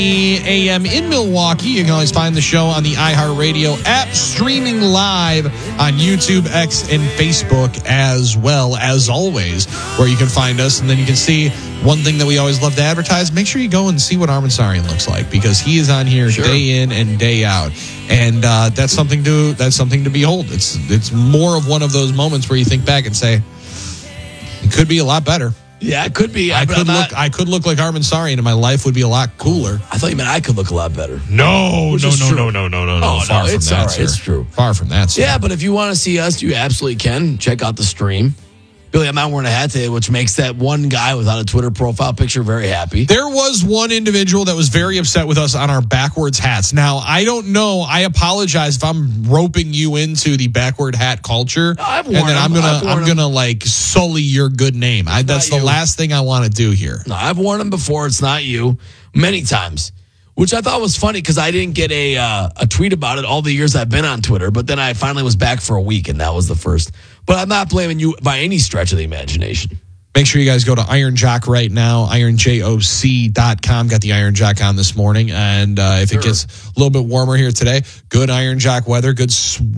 a.m. in Milwaukee. You can always find the show on the iHeartRadio app, streaming live on YouTube, X, and Facebook as well, as always, where you can find us. And then you can see one thing that we always love to advertise. Make sure you go and see what Armin Sarian looks like, because he is on here day in and day out. And that's something to behold. It's more of one of those moments where you think back and say, it could be a lot better. Yeah, it could be. I could look like Armin Sarian, and my life would be a lot cooler. I thought you meant I could look a lot better. No. Oh, Far from it's that, all right. sir. It's true. Far from that, sir. Yeah, but if you want to see us, you absolutely can. Check out the stream. Billy, I'm not wearing a hat today, which makes that one guy without a Twitter profile picture very happy. There was one individual that was very upset with us on our backwards hats. Now, I don't know. I apologize if I'm roping you into the backward hat culture. No, I've worn them. I'm gonna like sully your good name. That's the last thing I want to do here. No, I've worn them before. It's not you. Many times. Which I thought was funny because I didn't get a tweet about it all the years I've been on Twitter, but then I finally was back for a week, and that was the first. But I'm not blaming you by any stretch of the imagination. Make sure you guys go to Iron Jock right now, ironjoc.com. Got the Iron Jock on this morning, and if it gets a little bit warmer here today, good Iron Jock weather, good,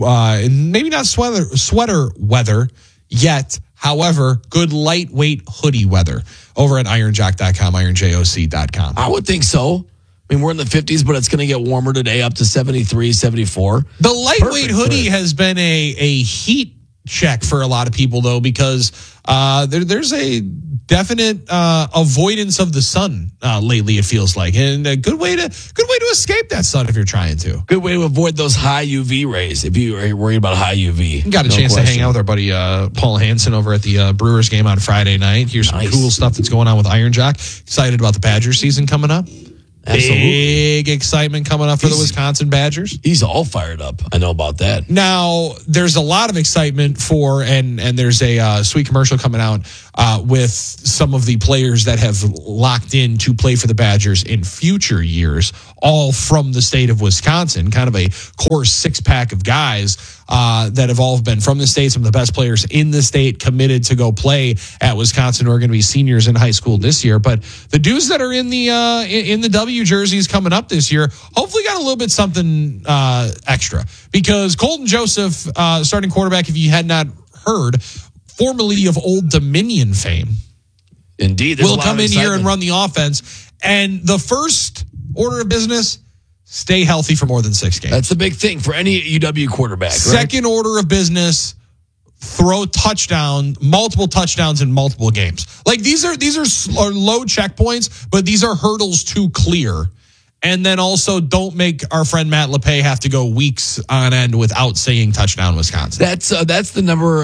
maybe not sweater weather yet. However, good lightweight hoodie weather over at ironjoc.com, ironjoc.com. I would think so. I mean, we're in the 50s, but it's going to get warmer today, up to 73, 74. The lightweight hoodie has been a heat check for a lot of people, though, because there's a definite avoidance of the sun lately, it feels like. And a good way to escape that sun if you're trying to. Good way to avoid those high UV rays if you are worried about high UV. Got a chance to hang out with our buddy Paul Hansen over at the Brewers game on Friday night. Here's some cool stuff that's going on with Iron Jock. Excited about the Badgers season coming up. Absolutely. Big excitement coming up for the Wisconsin Badgers. He's all fired up. I know about that. Now, there's a lot of excitement for, and there's a sweet commercial coming out with some of the players that have locked in to play for the Badgers in future years, all from the state of Wisconsin, kind of a core six-pack of guys that have all been from the state, some of the best players in the state committed to go play at Wisconsin who are going to be seniors in high school this year. But the dudes that are in the W jerseys coming up this year hopefully got a little bit something extra, because Colton Joseph, starting quarterback, if you had not heard, formerly of Old Dominion fame, indeed, will come in here and run the offense. And the first order of business, stay healthy for more than 6 games. That's the big thing for any UW quarterback. Second order of business, throw multiple touchdowns in multiple games. Like these are low checkpoints, but these are hurdles to clear. And then also don't make our friend Matt LePay have to go weeks on end without saying touchdown Wisconsin. That's the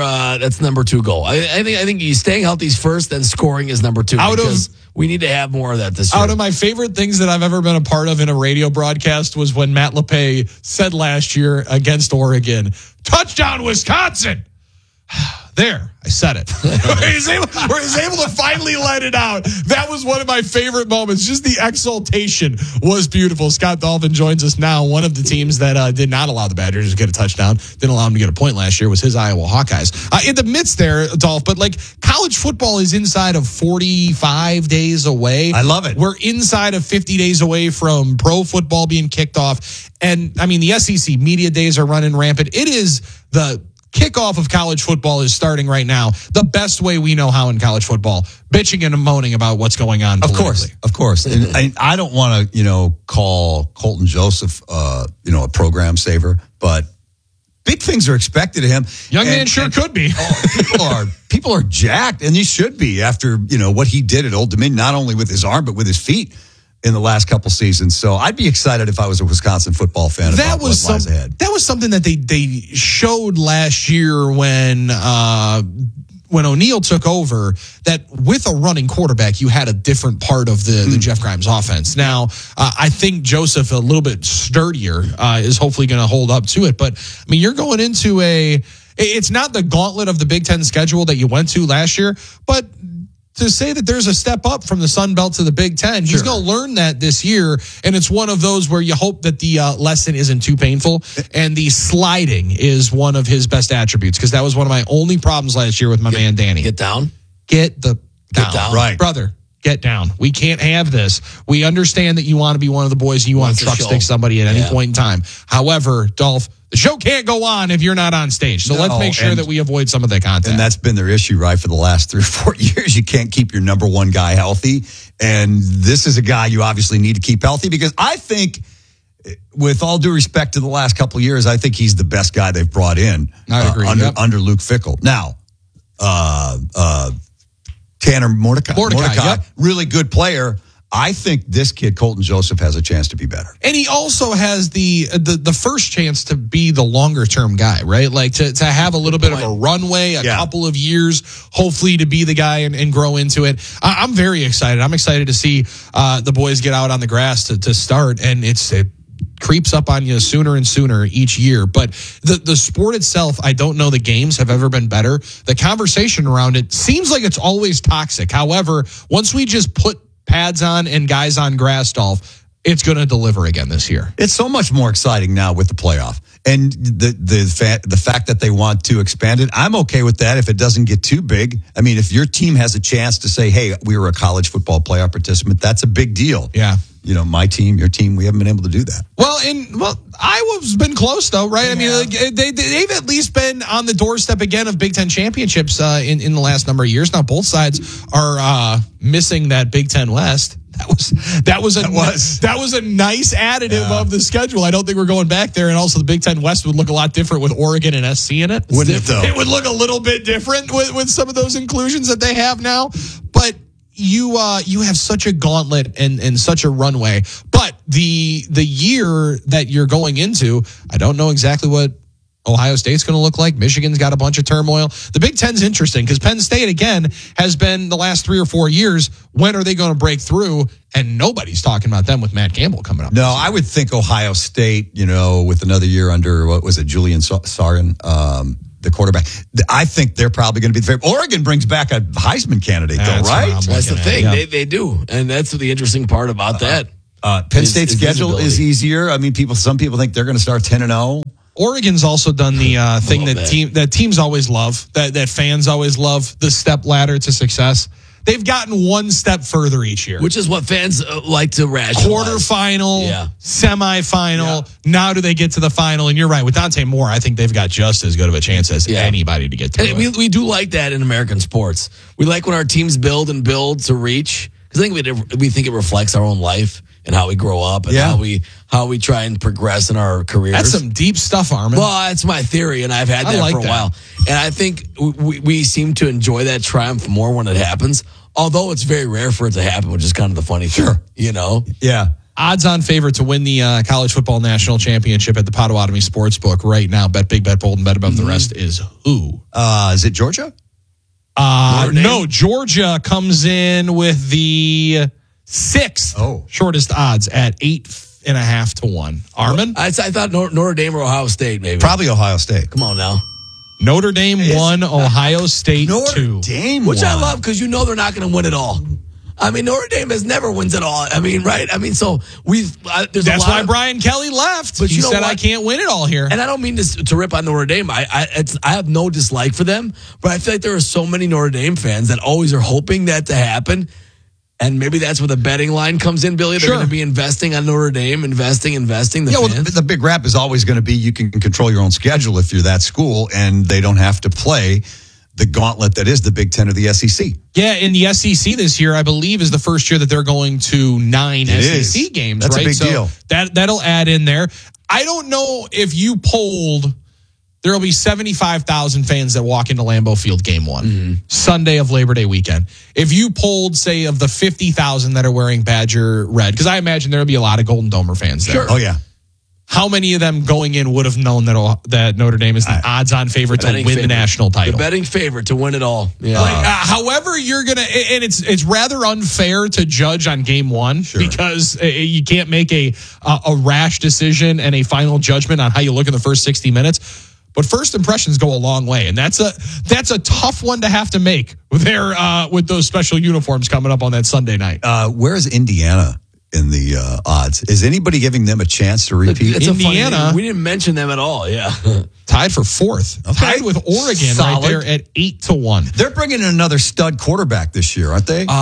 number 2 goal. I think you staying healthy is first, then scoring is number 2. We need to have more of that this year. Out of my favorite things that I've ever been a part of in a radio broadcast was when Matt LePay said last year against Oregon, touchdown Wisconsin. There, I said it. Where he's able to finally let it out. That was one of my favorite moments. Just the exultation was beautiful. Scott Dolphin joins us now. One of the teams that did not allow the Badgers to get a touchdown, didn't allow them to get a point last year, was his Iowa Hawkeyes. In the midst there, Dolph, but like college football is inside of 45 days away. I love it. We're inside of 50 days away from pro football being kicked off. And I mean, the SEC media days are running rampant. It is the kickoff of college football is starting right now. The best way we know how in college football, bitching and moaning about what's going on politically. Of course. And I don't want to, call Colton Joseph, a program saver, but big things are expected of him. Young man sure could be. People are jacked, and he should be after, what he did at Old Dominion, not only with his arm, but with his feet in the last couple seasons. So I'd be excited if I was a Wisconsin football fan about what lies ahead. That was something that they showed last year when O'Neal took over, that with a running quarterback, you had a different part of the Jeff Grimes offense. Now, I think Joseph, a little bit sturdier, is hopefully going to hold up to it. But, I mean, you're going into it's not the gauntlet of the Big Ten schedule that you went to last year, but to say that there's a step up from the Sun Belt to the Big Ten, he's going to learn that this year, and it's one of those where you hope that the lesson isn't too painful, and the sliding is one of his best attributes, because that was one of my only problems last year with my man Danny. Get down. Get down. Right. Brother, get down. We can't have this. We understand that you want to be one of the boys and you want to truck stick somebody at any point in time. However, Dolph, the show can't go on if you're not on stage. So let's make sure that we avoid some of the contact. And that's been their issue, right, for the last 3 or 4 years. You can't keep your number one guy healthy. And this is a guy you obviously need to keep healthy because I think, with all due respect to the last couple of years, I think he's the best guy they've brought in. I agree. Under Luke Fickell. Now, Tanner Mordecai, really good player. I think this kid, Colton Joseph, has a chance to be better. And he also has the first chance to be the longer-term guy, right? Like to have a little bit of a runway, a couple of years, hopefully to be the guy and grow into it. I'm very excited. I'm excited to see the boys get out on the grass to start, and it creeps up on you sooner and sooner each year. But the sport itself, I don't know the games have ever been better. The conversation around it seems like it's always toxic. However, once we just put pads on and guys on grass, Dolph, it's going to deliver again this year. It's so much more exciting now with the playoff. And the fact that they want to expand it, I'm okay with that if it doesn't get too big. I mean, if your team has a chance to say, hey, we were a college football playoff participant, that's a big deal. Yeah. You know, my team, your team, we haven't been able to do that. Well, Iowa's been close, though, right? Yeah. I mean, they've at least been on the doorstep again of Big Ten championships in the last number of years. Now, both sides are missing that Big Ten West. That was a nice additive of the schedule. I don't think we're going back there. And also, the Big Ten West would look a lot different with Oregon and SC in it. Wouldn't it, though? It would look a little bit different with some of those inclusions that they have now. But you have such a gauntlet and such a runway. But the year that you're going into, I don't know exactly what Ohio State's going to look like. Michigan's got a bunch of turmoil. The Big Ten's interesting because Penn State, again, has been the last 3 or 4 years. When are they going to break through? And nobody's talking about them with Matt Campbell coming up. No, I would think Ohio State, with another year under, what was it, Julian Sarin, the quarterback. I think they're probably going to be the favorite. Oregon brings back a Heisman candidate, though, right? That's the thing. Yeah. They do. And that's the interesting part about that. Penn State's schedule is easier. I mean, some people think they're going to start 10-0. Oregon's also done the thing that teams always love, that fans always love, the step ladder to success. They've gotten one step further each year. Which is what fans like to rationalize. Quarterfinal, semifinal. Yeah. Now do they get to the final? And you're right. With Dante Moore, I think they've got just as good of a chance as anybody to get to it. We do like that in American sports. We like when our teams build to reach. Because I think we think it reflects our own life and how we grow up and how we try and progress in our careers. That's some deep stuff, Armin. Well, that's my theory, and I've had that for a while. And I think we seem to enjoy that triumph more when it happens, although it's very rare for it to happen, which is kind of the funny thing. Yeah. Odds-on favorite to win the College Football National Championship at the Potawatomi Sportsbook right now. Bet big, bet bold, and bet above the rest is who? Is it Georgia? No, Georgia comes in with the 6th shortest odds at 8.5 to 1. Armin? I thought Notre Dame or Ohio State, maybe. Probably Ohio State. Come on now. Notre Dame 1, Ohio State 2. Notre Dame Which I love because they're not going to win it all. I mean, Notre Dame never wins it all. I mean, right? I mean, so that's why Brian Kelly left. But he said, I can't win it all here. And I don't mean to rip on Notre Dame. I have no dislike for them, but I feel like there are so many Notre Dame fans that always are hoping that to happen. And maybe that's where the betting line comes in, Billy. They're going to be investing on Notre Dame, investing. The big rap is always going to be you can control your own schedule if you're that school, and they don't have to play the gauntlet that is the Big Ten or the SEC. Yeah, in the SEC this year, I believe, is the first year that they're going to 9 SEC games. That's right? a big deal. That'll add in there. I don't know if you polled. There will be 75,000 fans that walk into Lambeau Field game 1, Sunday of Labor Day weekend. If you polled, say, of the 50,000 that are wearing Badger red, because I imagine there will be a lot of Golden Domer fans there. Sure. Oh, yeah. How many of them going in would have known that Notre Dame is the odds-on favorite to win the national title? The betting favorite to win it all. Yeah. However, you're gonna, and it's rather unfair to judge on game 1 because you can't make a rash decision and a final judgment on how you look in the first 60 minutes. But first impressions go a long way, and that's a tough one to have to make with those special uniforms coming up on that Sunday night. Where is Indiana in the odds. Is anybody giving them a chance to repeat? It's Indiana. A funny, we didn't mention them at all. Yeah, tied for fourth. Okay. Tied with Oregon Solid. right there at 8-1. They're bringing in another stud quarterback this year, aren't they?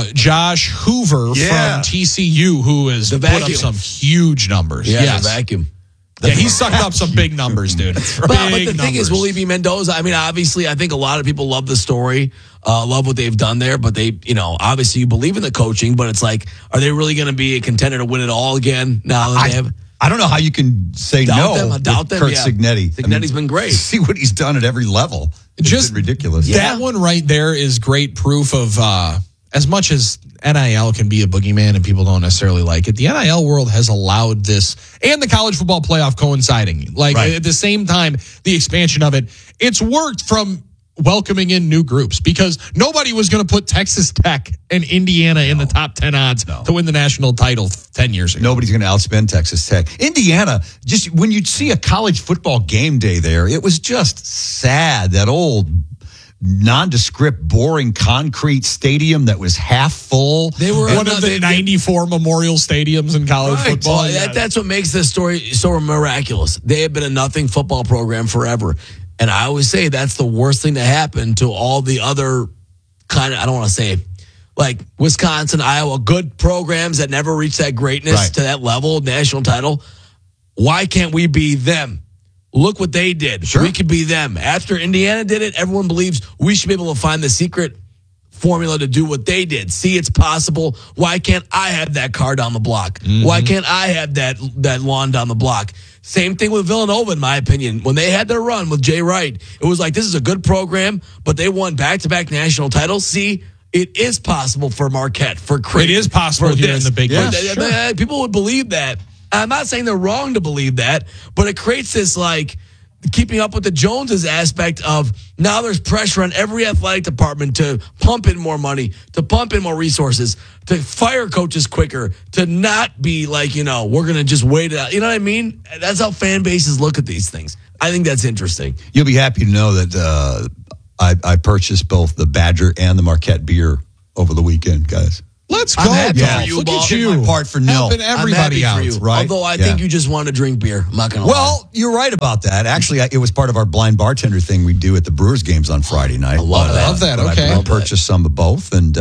Josh Hoover from TCU, who has put up some huge numbers. The vacuum. Yeah, he sucked up some big numbers, dude. But the thing is, will he be Mendoza? I mean, obviously, I think a lot of people love the story, love what they've done there, but they, obviously you believe in the coaching, but it's like, are they really going to be a contender to win it all again now that they have? I don't know how you can say doubt no. I doubt them. Kurt Cignetti. Cignetti's been great. See what he's done at every level. It's Just been ridiculous. That one right there is great proof of as much as NIL can be a boogeyman and people don't necessarily like it, the NIL world has allowed this and the college football playoff coinciding. At the same time, the expansion of it, it's worked from welcoming in new groups because nobody was going to put Texas Tech and Indiana in the top 10 odds to win the national title 10 years ago. Nobody's going to outspend Texas Tech. Indiana, just when you'd see a college football game day there, it was just sad. That old nondescript, boring concrete stadium that was half full. They were one of the 94 memorial stadiums in college football. Well, that's what makes this story so miraculous. They have been a nothing football program forever. And I always say that's the worst thing to happen to all the other kind of, I don't want to say, like Wisconsin, Iowa, good programs that never reach that greatness to that level, national title. Why can't we be them? Look what they did. Sure. We could be them. After Indiana did it, everyone believes we should be able to find the secret formula to do what they did. See, it's possible. Why can't I have that car down the block? Mm-hmm. Why can't I have that lawn down the block? Same thing with Villanova, in my opinion. When they had their run with Jay Wright, it was like, this is a good program, but they won back-to-back national titles. See, it is possible for Marquette, for Creighton. It is possible here in the Big East. People would believe that. I'm not saying they're wrong to believe that, but it creates this, like, keeping up with the Joneses aspect of now there's pressure on every athletic department to pump in more money, to pump in more resources, to fire coaches quicker, to not be like, we're going to just wait it out. You know what I mean? That's how fan bases look at these things. I think that's interesting. You'll be happy to know that I purchased both the Badger and the Marquette beer over the weekend, guys. Let's go. I'm happy for you, Look at Bob. you. My part for nil. Helping everybody out. For you. Right? Although I think you just want to drink beer. I'm not going to lie. Well, you're right about that. Actually, it was part of our blind bartender thing we do at the Brewers games on Friday night. I love that. But Okay. I purchased some of both, and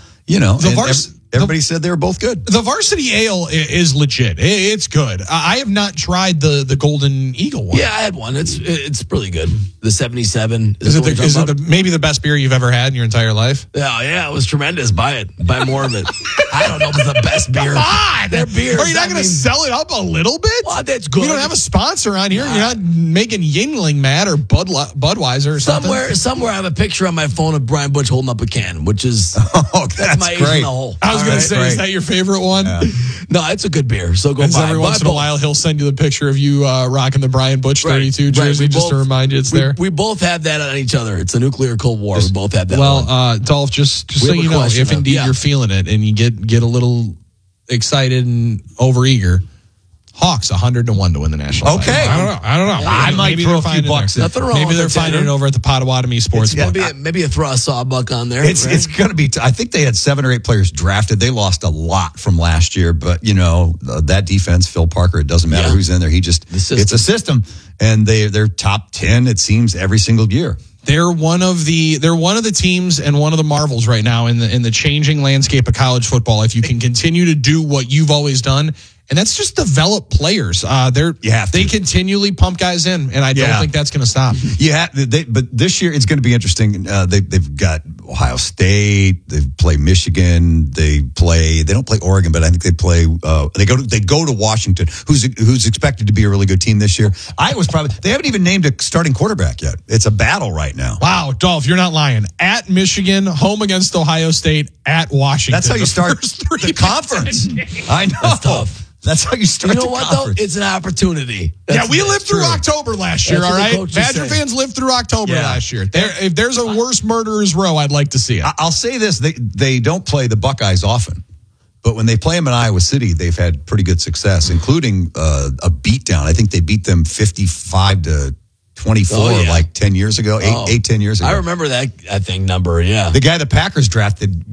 everybody said they were both good. The Varsity Ale is legit. It's good. I have not tried the Golden Eagle one. Yeah, I had one. It's really good. The 77. Is it maybe the best beer you've ever had in your entire life? Yeah, it was tremendous. Buy it. Buy more of it. I don't know if it's the best beer. Come on! Their beers. Are you not going to sell it up a little bit? Well, that's good. We don't have a sponsor on here. You're not making Yingling mad or Budweiser or something. Somewhere I have a picture on my phone of Brian Butch holding up a can, which is that's my ace great. in the hole. I was going to say, great. is that your favorite one? Yeah. No, it's a good beer. So go buy it. Every once in a while, he'll send you the picture of you rocking the Brian Butch 32 jersey just to remind you it's there. We both have that on each other. It's a nuclear Cold War. We both have that. Well, Dolph, just so you know, if indeed you're feeling it and you get a little excited and overeager, Hawks 100-1 to win the national title. Okay. I don't know. I might throw a few bucks in. Nothing wrong Maybe with they're it, finding it over at the Potawatomi Sports Bar. Maybe a throw a sawbuck on there. It's going to be. I think they had 7 or 8 players drafted. They lost a lot from last year, but that defense, Phil Parker. It doesn't matter who's in there. It's a system, and they're top 10. It seems every single year. They're one of the teams and one of the marvels right now in the changing landscape of college football. If you can continue to do what you've always done, and that's just develop players. They continually pump guys in, and I don't think that's going to stop. Yeah, but this year it's going to be interesting. They've got Ohio State. They play Michigan. They don't play Oregon, but I think they play. They go to Washington, who's expected to be a really good team this year. Iowa's probably. They haven't even named a starting quarterback yet. It's a battle right now. Wow, Dolph, you're not lying. At Michigan, home against Ohio State, at Washington. That's how you start the conference. I know. That's tough. That's how you start. You know what conference. though? It's an opportunity. We lived through October last year. That's all what the right, coaches Badger say. fans lived through October last year. If there's a worse murderer's row, I'd like to see it. I'll say this: they don't play the Buckeyes often, but when they play them in Iowa City, they've had pretty good success, including a beatdown. I think they beat them 55-20 24 like 10 years ago, 10 years ago. I remember that thing number, yeah. The guy the Packers drafted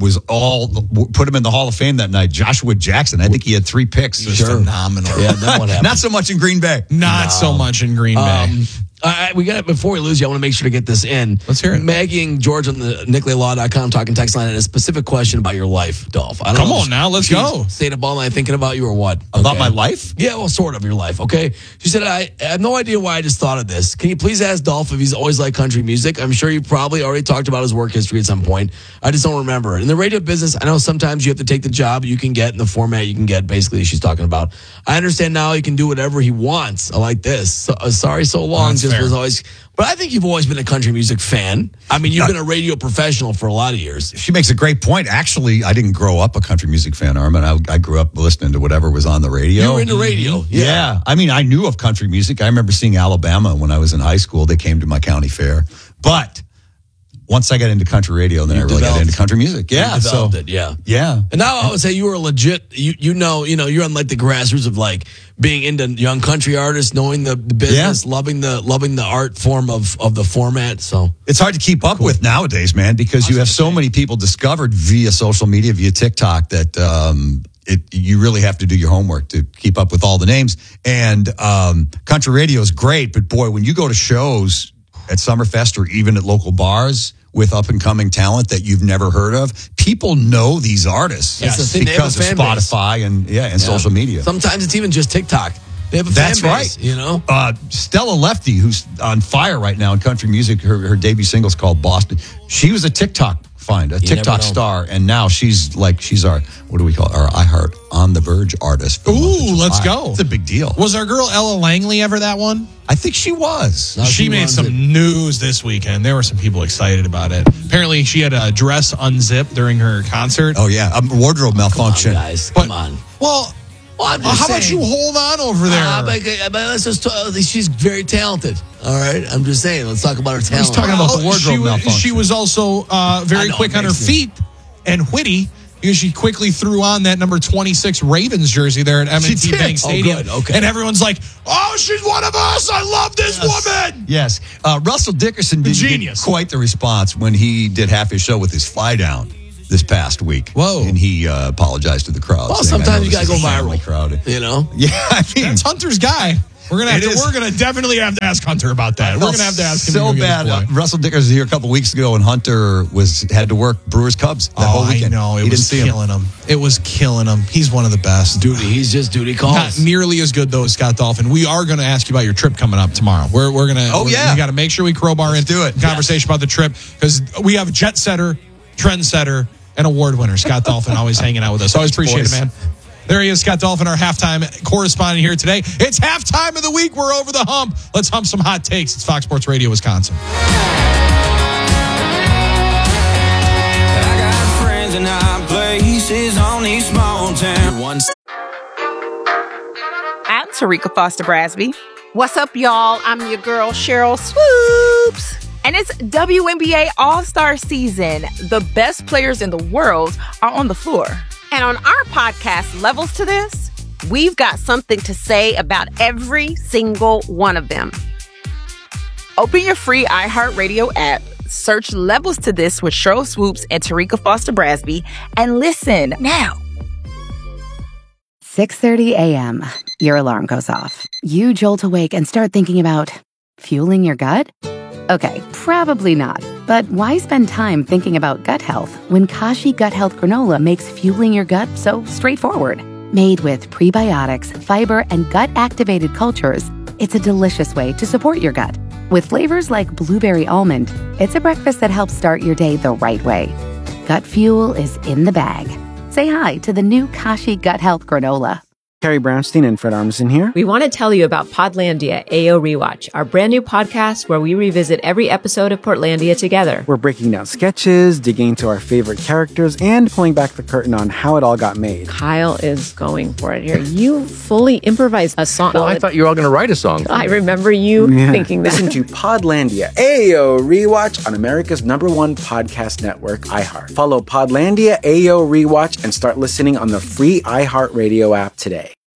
put him in the Hall of Fame that night, Joshua Jackson. I think he had 3 picks. It was phenomenal. Yeah, then what happened? Not so much in Green Bay. Not so much in Green Bay. We got before we lose you, I want to make sure to get this in. Let's hear it. Maggie and George on the NickLayLaw.com talking text line had a specific question about your life, Dolph. I don't Come know on now, let's go. Stayed up all night thinking about you or what? About my life? Yeah, well, sort of your life, okay? She said, I have no idea why I just thought of this. Can you please ask Dolph if he's always liked country music? I'm sure you probably already talked about his work history at some point. I just don't remember. In the radio business, I know sometimes you have to take the job you can get in the format you can get, basically, she's talking about. I understand now he can do whatever he wants. I like this. Sorry so long. That's just fair. was always... But I think you've always been a country music fan. I mean, you've been a radio professional for a lot of years. She makes a great point. Actually, I didn't grow up a country music fan, Armin. I grew up listening to whatever was on the radio. You were into radio. Yeah. I mean, I knew of country music. I remember seeing Alabama when I was in high school. They came to my county fair. But once I got into country radio, then I really got into country music. Yeah. You developed it, yeah. Yeah. And now I would say you were legit, you know, you're on like the grassroots of like being into young country artists, knowing the business, loving the art form of the format. So it's hard to keep up with nowadays, man, because you have so many people discovered via social media, via TikTok that you really have to do your homework to keep up with all the names. And country radio is great, but boy, when you go to shows at Summerfest or even at local bars with up-and-coming talent that you've never heard of, people know these artists because of Spotify and social media. Sometimes it's even just TikTok. They have a fan base, right. You know? Stella Lefty, who's on fire right now in country music, her debut single's called Boston. She was a TikTok find, a TikTok star, and now she's our, what do we call it, our iHeart On the Verge artist. Ooh, let's go. It's a big deal. Was our girl Ella Langley ever that one? I think she was. No, she made some news this weekend. There were some people excited about it. Apparently, she had a dress unzipped during her concert. Oh, yeah. A wardrobe malfunction. Come on, guys. Come on. Well, how about you hold on over there? But let's just she's very talented. All right? I'm just saying. Let's talk about her talent. He's talking about the wardrobe malfunction. She was also very quick on her feet and witty, because she quickly threw on that number 26 Ravens jersey there at M&T Bank Stadium. Good. Okay. And everyone's like, oh, she's one of us. I love this woman. Yes. Russell Dickerson didn't get quite the response when he did half his show with his fly down this past week. Whoa. And he apologized to the crowd. Well, sometimes you got to go viral. Crowd. You know? Yeah, I mean. That's Hunter's guy. We're gonna definitely have to ask Hunter about that. We're gonna have to ask him. So bad. Russell Dickerson was here a couple weeks ago, and Hunter had to work Brewers Cubs that whole weekend. I know it was killing him. It was killing him. He's one of the best. He's just duty calls. Not nearly as good though as Scott Dolphin. We are going to ask you about your trip coming up tomorrow. We're gonna. We got to make sure we crowbar into it. Conversation about the trip, because we have jet setter, trendsetter, and award winner Scott Dolphin always hanging out with us. Always appreciate it, man. There he is, Scott Dolphin, our halftime correspondent here today. It's halftime of the week. We're over the hump. Let's hump some hot takes. It's Fox Sports Radio, Wisconsin. I got friends in high places on these small towns. I'm Tarika Foster Brasby. What's up, y'all? I'm your girl, Cheryl Swoops. And it's WNBA All-Star season. The best players in the world are on the floor. And on our podcast, Levels to This, we've got something to say about every single one of them. Open your free iHeartRadio app, search Levels to This with Cheryl Swoops and Tarika Foster Brasby, and listen now. 6:30 a.m. Your alarm goes off. You jolt awake and start thinking about fueling your gut? Okay, probably not. But why spend time thinking about gut health when Kashi Gut Health Granola makes fueling your gut so straightforward? Made with prebiotics, fiber, and gut-activated cultures, it's a delicious way to support your gut. With flavors like blueberry almond, it's a breakfast that helps start your day the right way. Gut fuel is in the bag. Say hi to the new Kashi Gut Health Granola. Carrie Brownstein and Fred Armisen here. We want to tell you about Podlandia AO Rewatch, our brand new podcast where we revisit every episode of Portlandia together. We're breaking down sketches, digging into our favorite characters, and pulling back the curtain on how it all got made. Kyle is going for it here. You fully improvised a song. Well, I thought you were all going to write a song. I remember you thinking that. Listen to Podlandia AO Rewatch on America's #1 podcast network, iHeart. Follow Podlandia AO Rewatch and start listening on the free iHeartRadio app today.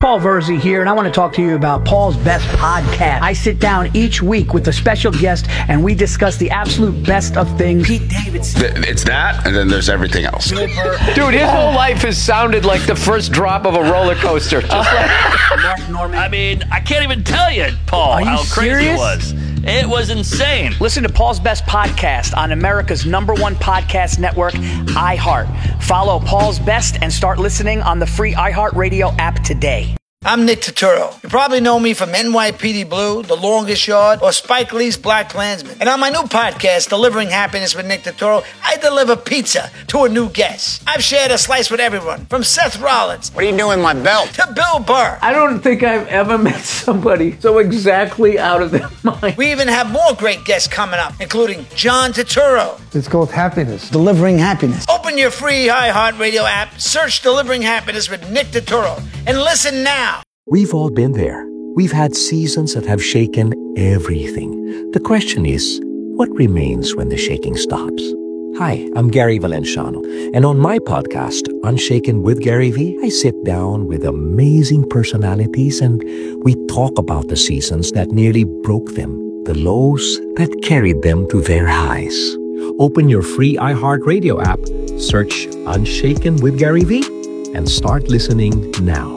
Paul Verzi here, and I want to talk to you about Paul's Best Podcast. I sit down each week with a special guest, and we discuss the absolute best of things. Pete Davidson. It's that, and then there's everything else. Dude, his whole life has sounded like the first drop of a roller coaster. Just like Mark Norman. I mean, I can't even tell you, Paul, how crazy it was. It was insane. Listen to Paul's Best Podcast on America's #1 podcast network, iHeart. Follow Paul's Best and start listening on the free iHeartRadio app today. I'm Nick Turturro. You probably know me from NYPD Blue, The Longest Yard, or Spike Lee's Black Klansman. And on my new podcast, Delivering Happiness with Nick Turturro, I deliver pizza to a new guest. I've shared a slice with everyone, from Seth Rollins. What are you doing with my belt? To Bill Burr. I don't think I've ever met somebody so exactly out of their mind. We even have more great guests coming up, including John Turturro. It's called Happiness. Delivering Happiness. Open your free iHeartRadio app, search Delivering Happiness with Nick Turturro, and listen now. We've all been there. We've had seasons that have shaken everything. The question is, what remains when the shaking stops? Hi, I'm Gary Valenciano, and on my podcast, Unshaken with Gary V, I sit down with amazing personalities and we talk about the seasons that nearly broke them, the lows that carried them to their highs. Open your free iHeartRadio app, search Unshaken with Gary V, and start listening now.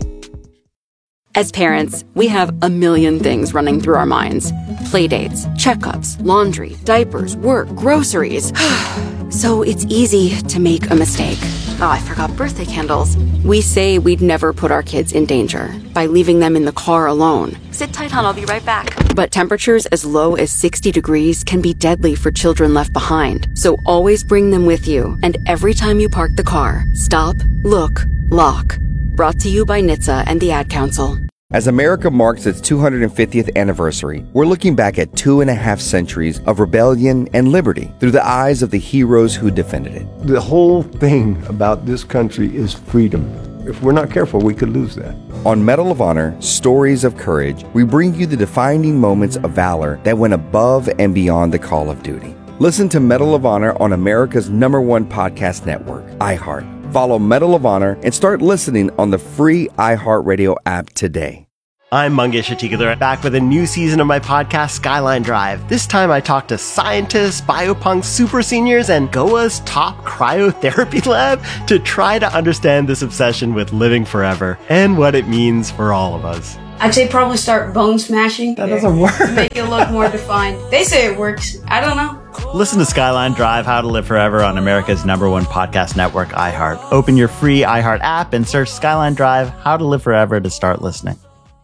As parents, we have a million things running through our minds. Playdates, checkups, laundry, diapers, work, groceries. So it's easy to make a mistake. Oh, I forgot birthday candles. We say we'd never put our kids in danger by leaving them in the car alone. Sit tight, hon, I'll be right back. But temperatures as low as 60 degrees can be deadly for children left behind. So always bring them with you. And every time you park the car, stop, look, lock. Brought to you by NHTSA and the Ad Council. As America marks its 250th anniversary, we're looking back at 2.5 centuries of rebellion and liberty through the eyes of the heroes who defended it. The whole thing about this country is freedom. If we're not careful, we could lose that. On Medal of Honor, Stories of Courage, we bring you the defining moments of valor that went above and beyond the call of duty. Listen to Medal of Honor on America's #1 podcast network, iHeart. Follow Medal of Honor and start listening on the free iHeartRadio app today. I'm Mangesh Atikadar, back with a new season of my podcast, Skyline Drive. This time I talk to scientists, biopunks, super seniors, and Goa's top cryotherapy lab to try to understand this obsession with living forever and what it means for all of us. I'd say probably start bone smashing. That doesn't work. Make it look more defined. They say it works. I don't know. Listen to Skyline Drive, How to Live Forever on America's #1 podcast network, iHeart. Open your free iHeart app and search Skyline Drive, How to Live Forever to start listening.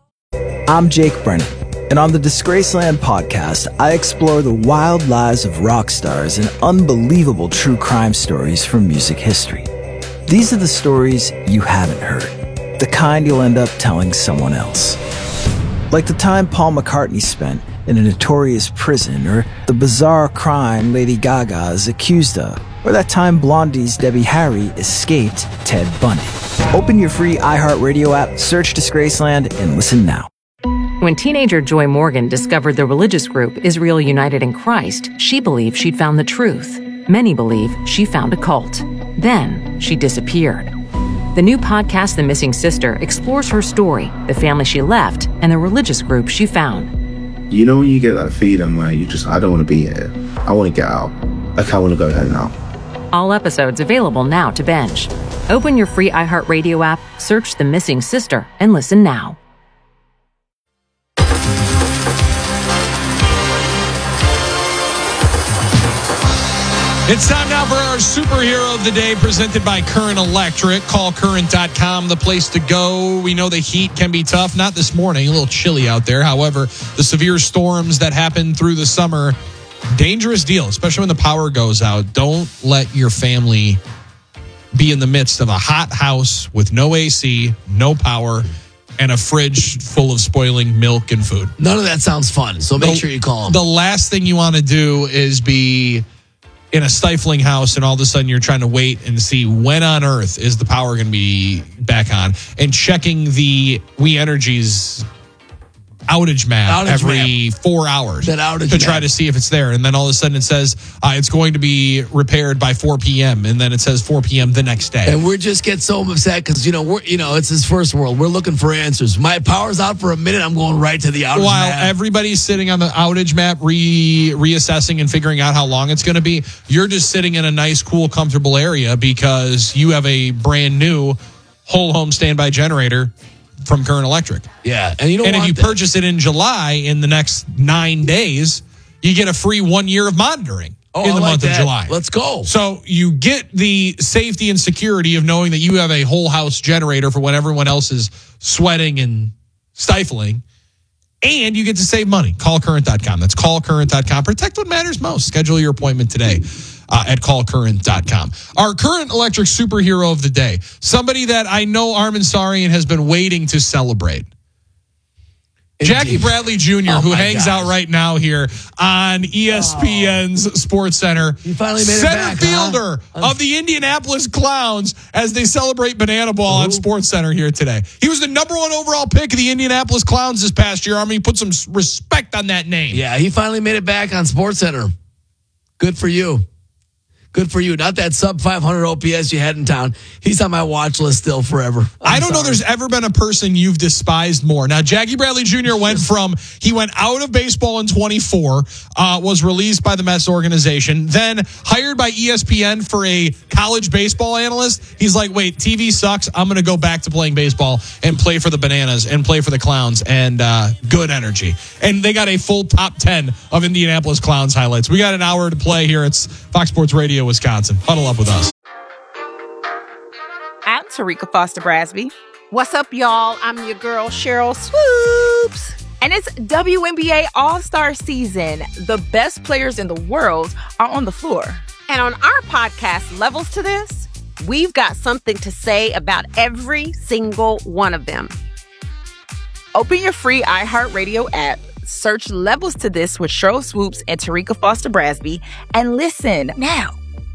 I'm Jake Brennan, and on the Disgraceland podcast, I explore the wild lives of rock stars and unbelievable true crime stories from music history. These are the stories you haven't heard, the kind you'll end up telling someone else. Like the time Paul McCartney spent in a notorious prison, or the bizarre crime Lady Gaga is accused of, or that time Blondie's Debbie Harry escaped Ted Bundy. Open your free iHeartRadio app, search Disgraceland, and listen now. When teenager Joy Morgan discovered the religious group Israel United in Christ, she believed she'd found the truth. Many believe she found a cult. Then she disappeared. The new podcast, The Missing Sister, explores her story, the family she left, and the religious group she found. You know when you get that feeling where I don't want to be here. I want to get out. Like, I want to go home now. All episodes available now to binge. Open your free iHeartRadio app, search The Missing Sister, and listen now. It's time now for our superhero of the day, presented by Current Electric. Call Current.com, the place to go. We know the heat can be tough. Not this morning, a little chilly out there. However, the severe storms that happen through the summer, dangerous deal, especially when the power goes out. Don't let your family be in the midst of a hot house with no AC, no power, and a fridge full of spoiling milk and food. None of that sounds fun, so make sure you call them. The last thing you want to do is be in a stifling house and all of a sudden you're trying to wait and see when on earth is the power going to be back on, and checking the We Energies outage map every 4 hours to try to see if it's there. And then all of a sudden it says it's going to be repaired by 4 p.m. And then it says 4 p.m. the next day. And we just get so upset because, it's his first world. We're looking for answers. My power's out for a minute. I'm going right to the outage While map. everybody's sitting on the outage map reassessing and figuring out how long it's going to be, you're just sitting in a nice, cool, comfortable area because you have a brand new whole home standby generator from Current Electric. Yeah. And if you purchase it in July, in the next 9 days, you get a free 1 year of monitoring in the month of July. Let's go. So you get the safety and security of knowing that you have a whole house generator for when everyone else is sweating and stifling. And you get to save money. Call Current.com. That's callcurrent.com. Protect what matters most. Schedule your appointment today at callcurrent.com. Our Current Electric superhero of the day. Somebody that I know Armin Sarian has been waiting to celebrate. Jackie Bradley Jr., who hangs out right now here on ESPN's Sports Center. He finally made it back. Center fielder of the Indianapolis Clowns as they celebrate Banana Ball on Sports Center here today. He was the number 1 overall pick of the Indianapolis Clowns this past year. I mean, put some respect on that name. Yeah, he finally made it back on Sports Center. Good for you. Good for you. Not that sub 500 OPS you had in town. He's on my watch list still forever. I don't know there's ever been a person you've despised more. Now, Jackie Bradley Jr. went out of baseball in 24, was released by the Mets organization, then hired by ESPN for a college baseball analyst. He's like, wait, TV sucks. I'm going to go back to playing baseball and play for the Bananas and play for the Clowns, and good energy. And they got a full top 10 of Indianapolis Clowns highlights. We got an hour to play here. It's Fox Sports Radio, Wisconsin. Huddle up with us. I'm Tarika Foster Brasby. What's up, y'all? I'm your girl, Cheryl Swoops. And it's WNBA All-Star season. The best players in the world are on the floor. And on our podcast, Levels to This, we've got something to say about every single one of them. Open your free iHeartRadio app, search Levels to This with Cheryl Swoops and Tarika Foster Brasby, and listen now.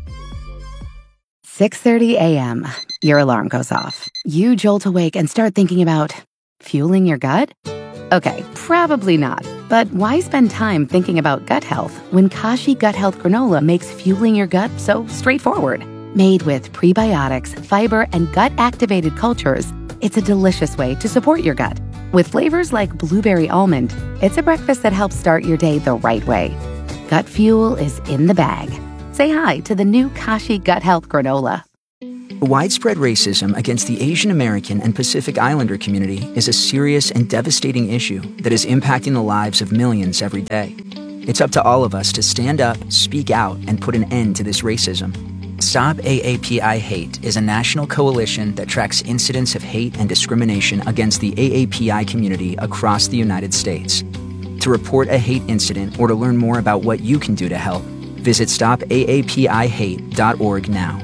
6:30 a.m. Your alarm goes off. You jolt awake and start thinking about fueling your gut? Okay, probably not. But why spend time thinking about gut health when Kashi Gut Health Granola makes fueling your gut so straightforward? Made with prebiotics, fiber, and gut-activated cultures, it's a delicious way to support your gut. With flavors like blueberry almond, it's a breakfast that helps start your day the right way. Gut fuel is in the bag. Say hi to the new Kashi Gut Health Granola. Widespread racism against the Asian American and Pacific Islander community is a serious and devastating issue that is impacting the lives of millions every day. It's up to all of us to stand up, speak out, and put an end to this racism. Stop AAPI Hate is a national coalition that tracks incidents of hate and discrimination against the AAPI community across the United States. To report a hate incident or to learn more about what you can do to help, visit stopaapihate.org now.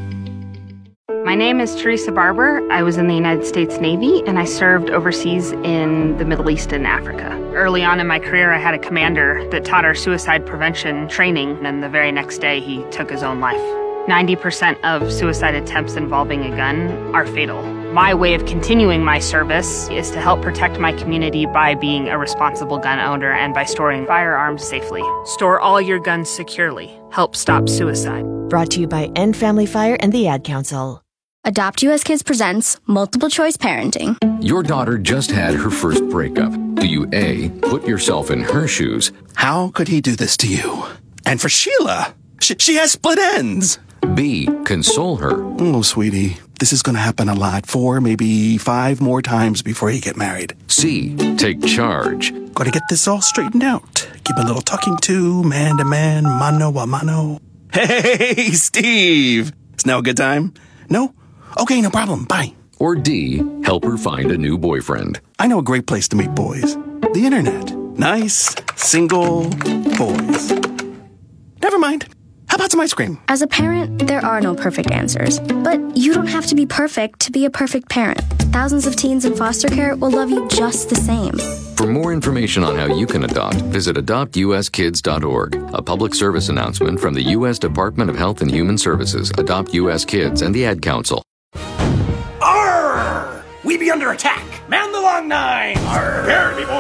My name is Teresa Barber. I was in the United States Navy, and I served overseas in the Middle East and Africa. Early on in my career, I had a commander that taught our suicide prevention training, and the very next day, he took his own life. 90% of suicide attempts involving a gun are fatal. My way of continuing my service is to help protect my community by being a responsible gun owner and by storing firearms safely. Store all your guns securely. Help stop suicide. Brought to you by End Family Fire and the Ad Council. Adopt US Kids presents Multiple Choice Parenting. Your daughter just had her first breakup. Do you A, put yourself in her shoes? How could he do this to you? And for Sheila, she has split ends. B, console her. Oh, sweetie, this is going to happen a lot. 4, maybe 5 more times before you get married. C, take charge. Got to get this all straightened out. Give a little talking to, man to man, mano a mano. Hey, Steve. Is now a good time? No? Okay, no problem. Bye. Or D, help her find a new boyfriend. I know a great place to meet boys. The internet. Nice, single boys. Never mind. How about some ice cream? As a parent, there are no perfect answers. But you don't have to be perfect to be a perfect parent. Thousands of teens in foster care will love you just the same. For more information on how you can adopt, visit adoptuskids.org. A public service announcement from the U.S. Department of Health and Human Services, Adopt U.S. Kids, and the Ad Council. Arr! We be under attack. Man the long nine. Arr! Prepare to be boarded.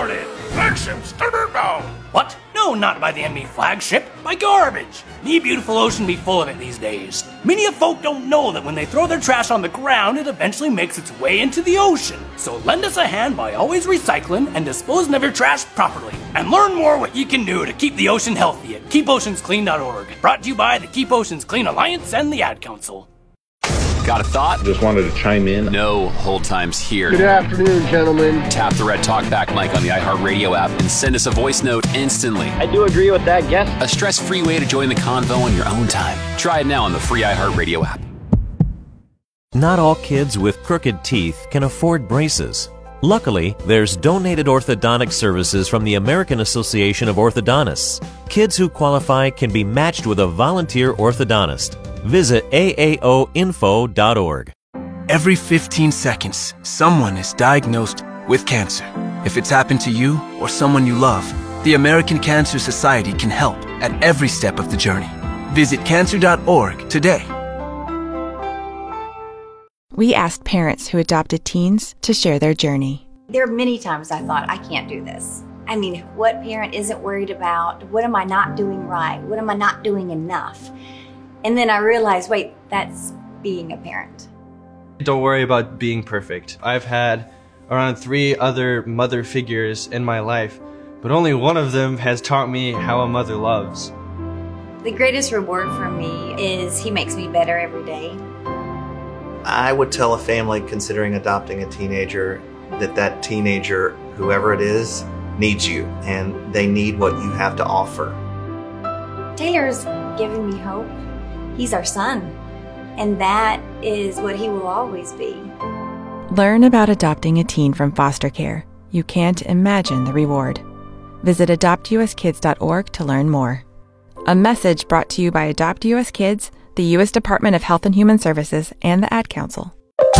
flagships. No. What? No, not by the enemy flagship. By garbage. Me beautiful ocean be full of it these days. Many of folk don't know that when they throw their trash on the ground, it eventually makes its way into the ocean. So lend us a hand by always recycling and disposing of your trash properly. And learn more what you can do to keep the ocean healthy at keepoceansclean.org. Brought to you by the Keep Oceans Clean Alliance and the Ad Council. Got a thought? Just wanted to chime in. No hold times here. Good afternoon, gentlemen. Tap the red talkback mic on the iHeartRadio app and send us a voice note instantly. I do agree with that guess. A stress-free way to join the convo on your own time. Try it now on the free iHeartRadio app. Not all kids with crooked teeth can afford braces. Luckily, there's donated orthodontic services from the American Association of Orthodontists. Kids who qualify can be matched with a volunteer orthodontist. Visit aaoinfo.org. Every 15 seconds, someone is diagnosed with cancer. If it's happened to you or someone you love, the American Cancer Society can help at every step of the journey. Visit cancer.org today. We asked parents who adopted teens to share their journey. There are many times I thought, I can't do this. I mean, what parent isn't worried about? What am I not doing right? What am I not doing enough? And then I realized, wait, that's being a parent. Don't worry about being perfect. I've had around 3 other mother figures in my life, but only one of them has taught me how a mother loves. The greatest reward for me is he makes me better every day. I would tell a family considering adopting a teenager that teenager, whoever it is, needs you, and they need what you have to offer. Taylor's giving me hope. He's our son, and that is what he will always be. Learn about adopting a teen from foster care. You can't imagine the reward. Visit adoptuskids.org to learn more. A message brought to you by Adopt US Kids, the U.S. Department of Health and Human Services, and the Ad Council.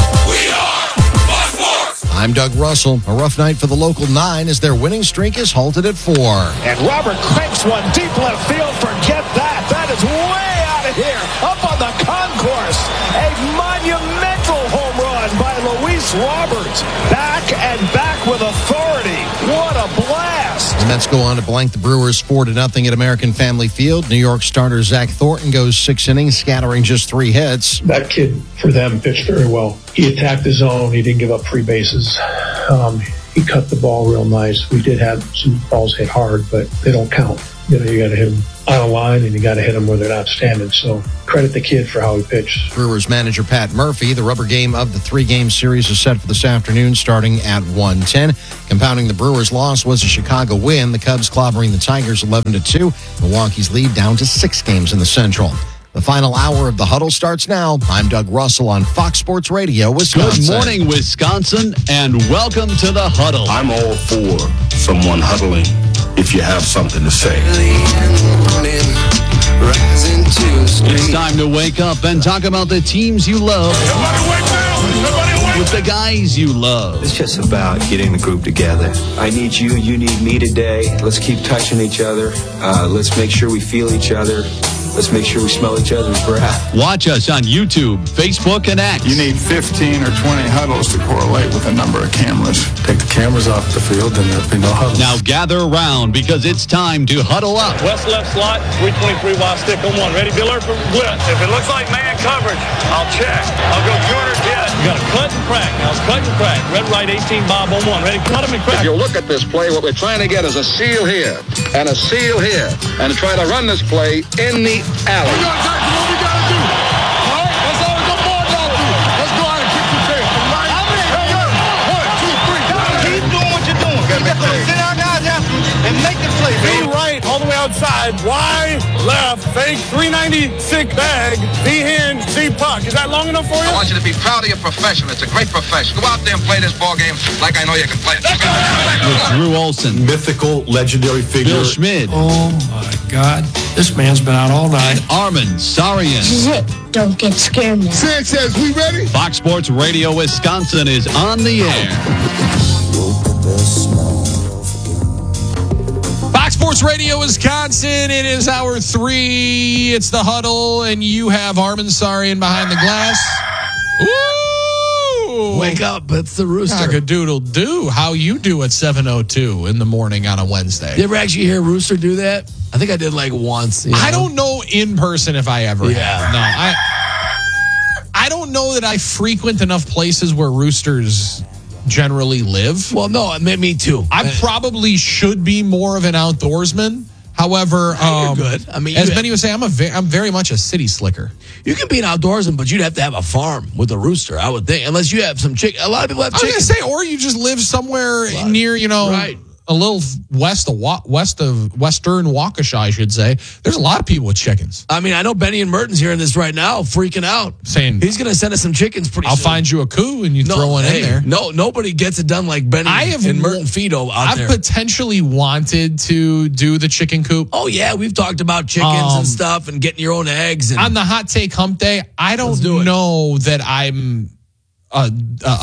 I'm Doug Russell. A rough night for the local 9 as their winning streak is halted at 4. And Robert cranks one deep left field. Forget that. That is way out of here. Up on the concourse. A monumental home run by Luis Roberts. Back and back with authority. What a blast. The Mets go on to blank the Brewers 4-0 at American Family Field. New York starter Zach Thornton goes 6 innings, scattering just 3 hits. That kid, for them, pitched very well. He attacked the zone. He didn't give up free bases. He cut the ball real nice. We did have some balls hit hard, but they don't count. You know, you got to hit them on a line, and you got to hit them where they're not standing. So credit the kid for how he pitched. Brewers manager Pat Murphy. The rubber game of the 3-game series is set for this afternoon, starting at 1:10. Compounding the Brewers' loss was a Chicago win. The Cubs clobbering the Tigers 11-2. Milwaukee's lead down to 6 games in the Central. The final hour of the Huddle starts now. I'm Doug Russell on Fox Sports Radio, Wisconsin. Good morning, Wisconsin, and welcome to the Huddle. I'm all for someone huddling if you have something to say. It's time to wake up and talk about the teams you love. Somebody wake up! With the guys you love. It's just about getting the group together. I need you, you need me today. Let's keep touching each other. Let's make sure we feel each other. Let's make sure we smell each other's breath. Watch us on YouTube, Facebook, and X. You need 15 or 20 huddles to correlate with a number of cameras. Take the cameras off the field, and there'll be no huddles. Now gather around because it's time to huddle up. West left slot, 323 wide stick on 1. Ready, Biller, for blitz. If it looks like man coverage, I'll check. I'll go corner, get it. You got to cut and crack. Now it's cut and crack. Red, right, 18, Bob on 1. Ready, cut him and crack. If you look at this play, what we're trying to get is a seal here and a seal here and try to run this play in the alley. We got exactly what we got to do. All right, that's all we're going to do. Let's go out and kick the tail. Right? 1, 2, 3. Keep doing what you're doing. You got to sit our guys after and make the play. B right, all the way outside. Y left, fake, 396 bag. B hand, C puck. Is that long enough for you? I want you to be proud of your profession. It's a great profession. Go out there and play this ball game like I know you can play it. With Drew Olson. Mythical, legendary figure. Bill Schmid. Oh, my God. This man's been out all night. And Armin Sarian. This is it. Don't get scared now. Sanchez, we ready? Fox Sports Radio Wisconsin is on the air. Fox Sports Radio Wisconsin. It is hour 3. It's the Huddle, and you have Armin Sarian behind the glass. Ooh! Cock-a-doodle-doo. Wake up. It's the rooster. Cock-a-doodle-doo. How you do at 7:02 in the morning on a Wednesday? You ever actually hear a rooster do that? I think I did like once. You know? I don't know in person if I ever have. No, I don't know that I frequent enough places where roosters generally live. Well, no, me too. I probably should be more of an outdoorsman. However, you're good. I mean, as many would say, I'm very much a city slicker. You can be an outdoorsman, but you'd have to have a farm with a rooster, I would think, unless you have some chicken. A lot of people have chickens. I was going to say, or you just live somewhere near, right. a little west of Western Waukesha, I should say. There's a lot of people with chickens. I mean, I know Benny and Merton's hearing this right now, freaking out, saying he's going to send us some chickens pretty soon. I'll find you a coup and you throw one in there. No, nobody gets it done like Benny and Merton Fido out there. I've potentially wanted to do the chicken coop. Oh yeah, we've talked about chickens and stuff and getting your own eggs. And on the hot take hump day, I don't know that I'm a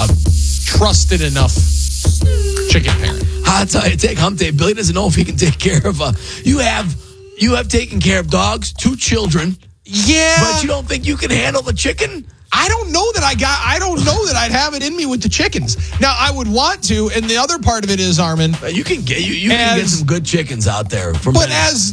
trusted enough chicken parent. I'll tell you, take hump day. Billy doesn't know if he can take care of you have taken care of dogs, 2 children. Yeah. But you don't think you can handle the chicken? I don't know that I don't know that I'd have it in me with the chickens. Now I would want to, and the other part of it is, Armin, you can get some good chickens out there. But as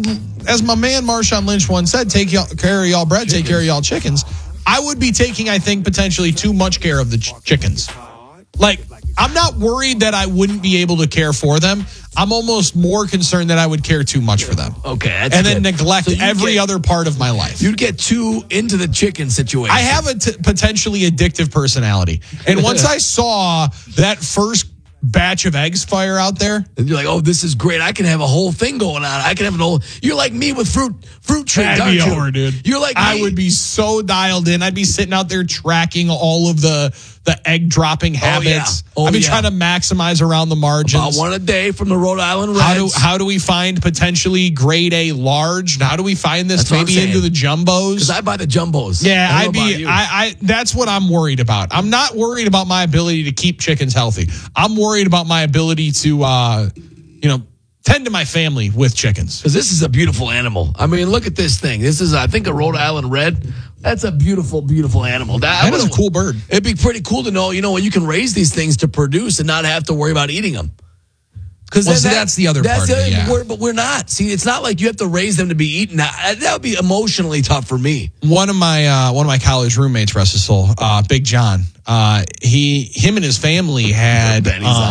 my man Marshawn Lynch once said, take care of y'all bread, take care of y'all chickens. I would be taking, I think, potentially too much care of the chickens. Like, I'm not worried that I wouldn't be able to care for them. I'm almost more concerned that I would care too much for them. Okay, that's and good. then neglect every other part of my life. You'd get too into the chicken situation. I have a potentially addictive personality. And once I saw that first batch of eggs fire out there, and you're like, oh, this is great. I can have a whole thing going on. I can have an whole. You're like me with fruit trees. That'd be over, dude. You're like I would be so dialed in. I'd be sitting out there tracking all of the egg dropping habits. I've been trying to maximize around the margins. About one a day from the Rhode Island Reds. How do we find potentially grade A large? How do we find this maybe into the jumbos? Because I buy the jumbos. Yeah, I that's what I'm worried about. I'm not worried about my ability to keep chickens healthy. I'm worried about my ability to tend to my family with chickens. Because this is a beautiful animal. I mean, look at this thing. This is, I think, a Rhode Island Red. That's a beautiful, beautiful animal. That is a cool bird. It'd be pretty cool to know, you can raise these things to produce and not have to worry about eating them. Because that's the other part of it, yeah. But we're not. See, it's not like you have to raise them to be eaten. That would be emotionally tough for me. One of my college roommates, rest his soul, Big John. Him and his family had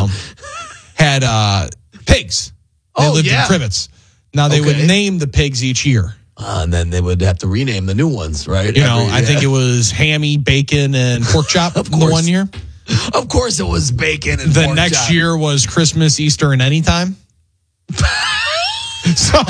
pigs. They lived in privets. Now they would name the pigs each year. And then they would have to rename the new ones, right? I think it was Hammy, Bacon, and Pork Chop the one year. Of course it was Bacon and the Pork next Chop. year was Christmas, Easter, and Anytime. So